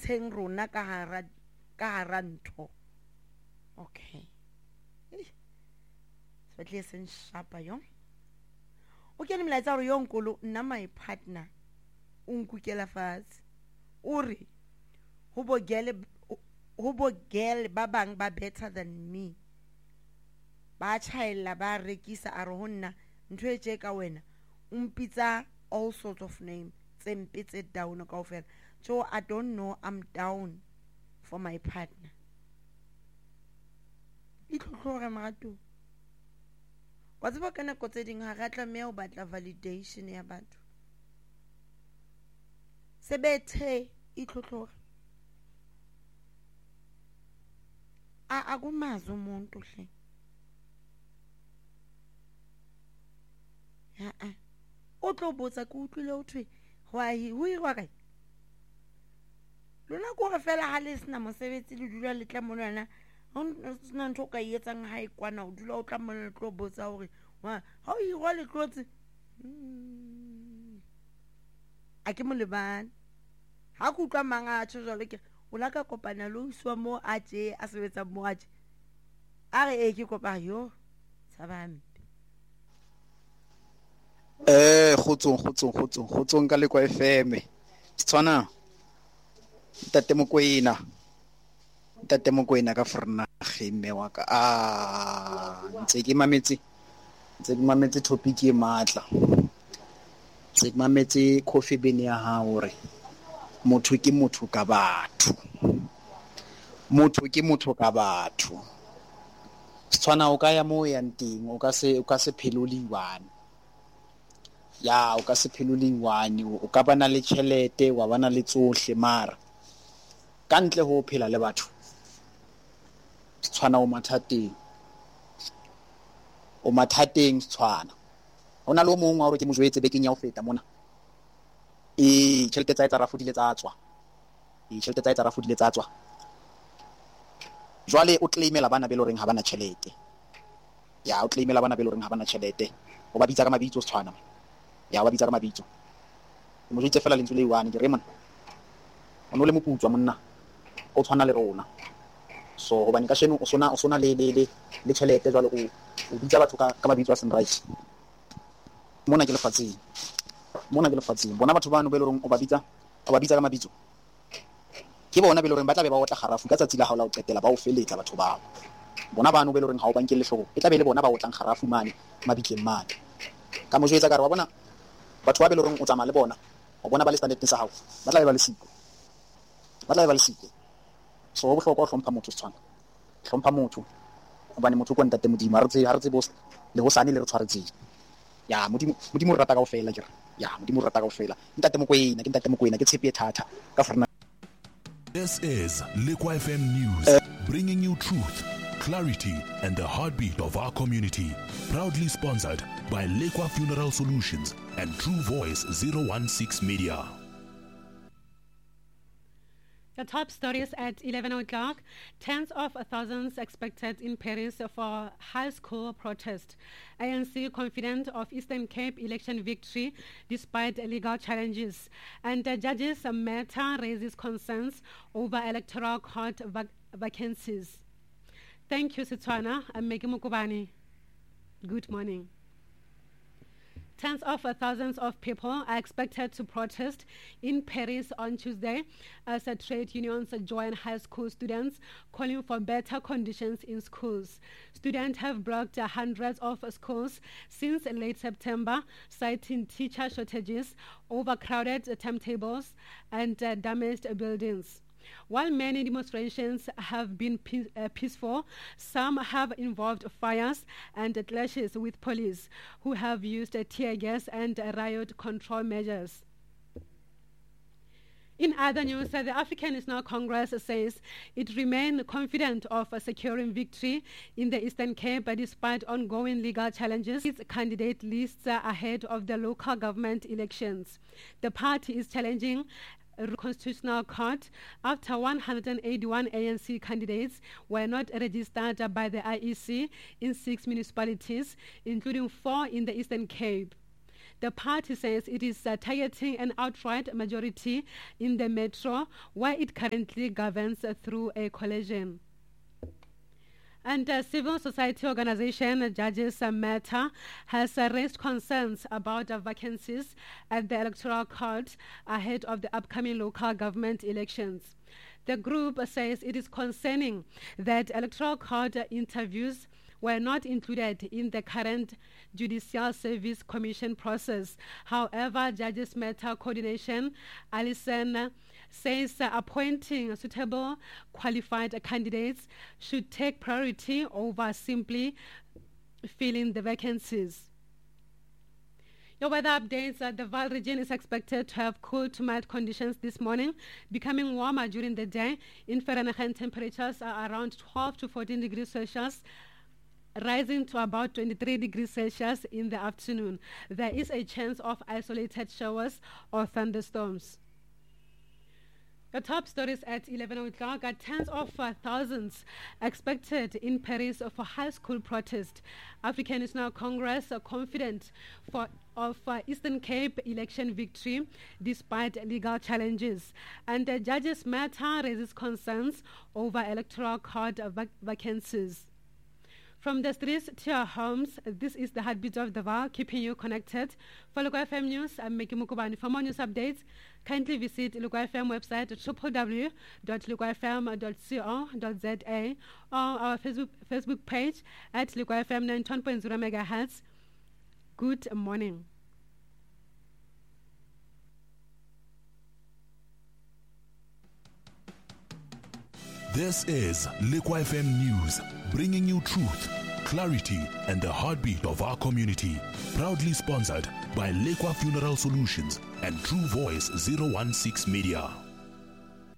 betheng rona ka hara ntho. Okay. Sebetlele se nshapa yo. O kene melaetsa hore yo nkolo nna my partner o nkukela fatshe. O re ho bo girl ba bang ba better than me. Ba chaela ba rekisa a re ho nna ntho e tje ka wena umpitsa all sorts of name tsempe tse down kaofela. So I don't know, I'm down for my partner. Itlhotlhore marato. Wa tseba ka nako tse ding ha ra tlameha ho batla validation ya batho. Sebethe itlhotlhore. Akumazi umuntu hle. O tlo botsa ke utlwile ho thwe why ho irwa kae? Lona go re fela ha le sena mosebetsi le dula le tla monana ha sena ntho ka etsang ha ikwana o dula o tla mona le tlo botsa hore wa ha o irwa le tlotse a ke mo lebane ha go utlwa manga a tsholo ke o la ka kopana le o iswa mo a tje a sebetsa mo a tje a re ke kopa yo sabampe kgotsong ka Lekwa FM Setswana Ntate Mokoena ka Vereeniging mme wa ka ntse ke mametse topic e matla ntse ke mametse coffee bean ya ha hore motho ke motho ka batho Setswana o ka ya mo ya nteng o ka se phelole iwane ya o ka se phelole iwane o ka bana le tšhelete wa bana le tsohle mara ka ntle ho phela le batho Setswana o mathateng Setswana hona le o mongwe wa hore ke mo jwetse bekeng ya ho feta mona tšhelete tsa etsa rafodile tsa tswa jwale o claimela bana be loreng ha bana tšhelete ya o claimela bana be loreng ha bana tšhelete o ba bitsa ka mabitso Setswana ya ba bitsa ka mabitso mo jwetse fela lentswe le iwane ke re mona o no le moputswa monna o tshwana le rona so hobane ka sheno o sona le tšhelete jwale o bitsa batho ka mabitso a sunrise mona ke lefatsheng bona batho bano be loreng o ba bitsa ka mabitso ke bona be loreng ba tla be ba otla garafu ka tsatsi la ha o la o qetela ba o feletsa batho bao bona bano be loreng ha o bankele hloko e tla be le bona ba otlang garafu mane mabitleng mane ka mo jwetsa ka re wa bona batho ba be loreng o tsamaya le bona o bona ba le standard sa hao ba tla be ba le siko so ho bohlokwa ho hlompha motho Setswana hlompha motho hobane motho ko Ntate Modimo ha re tsebe le hosane le re tshwaretseng ya Modimo rata kaofela ke re ya Modimo rata kaofela Ntate Mokoena ke tshepe thata ka Vereeniging. This is Lekwa FM News, bringing you truth, clarity, and the heartbeat of our community. Proudly sponsored by Lekwa Funeral Solutions and True Voice 016 Media. The top stories at 11 o'clock. Tens of thousands expected in Paris for high school protest. ANC confident of Eastern Cape election victory despite legal challenges. And the judges' matter raises concerns over electoral court vacancies. Thank you, Setswana. I'm Maggie Mukubani. Good morning. Tens of thousands of people are expected to protest in Paris on Tuesday as trade unions join high school students calling for better conditions in schools. Students have blocked hundreds of schools since late September, citing teacher shortages, overcrowded timetables, and damaged buildings. While many demonstrations have been peaceful, some have involved fires and clashes with police, who have used tear gas and riot control measures. In other news, the African National Congress says it remains confident of securing victory in the Eastern Cape despite ongoing legal challenges. Its candidate lists ahead of the local government elections. The party is challenging Constitutional Court after 181 ANC candidates were not registered by the IEC in 6 municipalities, including 4 in the Eastern Cape. The party says it is targeting an outright majority in the metro, where it currently governs through a coalition. And civil society organization Judges Matter has raised concerns about vacancies at the Electoral Court ahead of the upcoming local government elections. The group says it is concerning that Electoral Court interviews were not included in the current Judicial Service Commission process. However, Judges Matter Coordination, Alison, says appointing suitable qualified candidates should take priority over simply filling the vacancies. Your weather updates. The Vaal region is expected to have cool to mild conditions this morning, becoming warmer during the day. In Vereeniging, temperatures are around 12 to 14 degrees Celsius, rising to about 23 degrees Celsius in the afternoon. There is a chance of isolated showers or thunderstorms. The top stories at 11 o'clock are tens of thousands expected in Paris for high school protest. African National Congress confident of Eastern Cape election victory despite legal challenges. And the Judges Matter raises concerns over Electoral Court vacancies. From the streets to your homes, this is the heartbeat of the Vaal, keeping you connected. For Lekwa FM News, I'm Meki Mukubani. For more news updates, kindly visit Lekwa FM website at www.lekwafm.co.za or our Facebook page at Lekwa FM 91.0 MHz. Good morning. This is Lekwa FM News, bringing you truth, clarity, and the heartbeat of our community. Proudly sponsored by Lekwa Funeral Solutions and True Voice 016 Media.